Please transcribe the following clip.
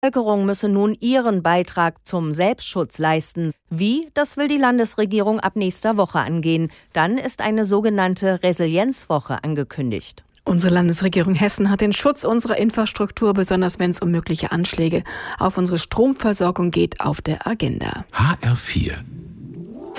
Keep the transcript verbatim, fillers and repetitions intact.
Die Bevölkerung müsse nun ihren Beitrag zum Selbstschutz leisten. Wie, das will die Landesregierung ab nächster Woche angehen. Dann ist eine sogenannte Resilienzwoche angekündigt. Unsere Landesregierung Hessen hat den Schutz unserer Infrastruktur, besonders wenn es um mögliche Anschläge auf unsere Stromversorgung geht, auf der Agenda. H R vier